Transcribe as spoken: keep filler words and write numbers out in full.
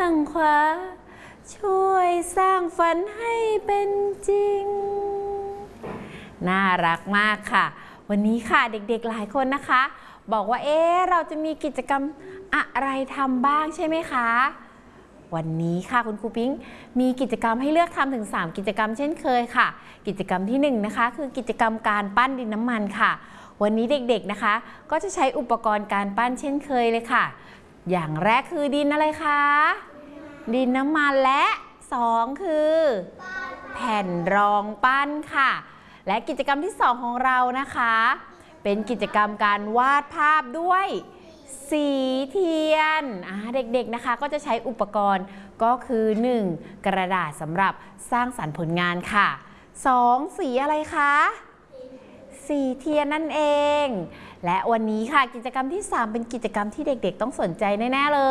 ข้างขวาช่วยสร้างฝันให้เป็นจริงน่ารักมากค่ะวันนี้ค่ะเด็กๆหลายคนนะคะบอกว่าเอ๊ะเราจะมีกิจกรรมอะไรทำบ้างใช่ไหมคะวันนี้ค่ะคุณครูปิ๊งมีกิจกรรมให้เลือกทำถึงสามกิจกรรมเช่นเคยค่ะกิจกรรมที่หนึ่งนะคะคือกิจกรรมการปั้นดินน้ำมันค่ะวันนี้เด็กๆนะคะก็จะใช้อุปกรณ์การปั้นเช่นเคยเลยค่ะอย่างแรกคือดินอะไรคะดินน้ำมันและสองคือแผ่นรองปั้นค่ะและกิจกรรมที่สองของเรานะคะเป็นกิจกรรมการวาดภาพด้วยสีเทียนเด็กๆนะคะก็จะใช้อุปกรณ์ก็คือหนึ่งกระดาษสำหรับสร้างสรรค์ผลงานค่ะสองสีอะไรคะสีเทียนนั่นเองและวันนี้ค่ะกิจกรรมที่สามเป็นกิจกรรมที่เด็กๆต้องสนใจแน่ๆเลย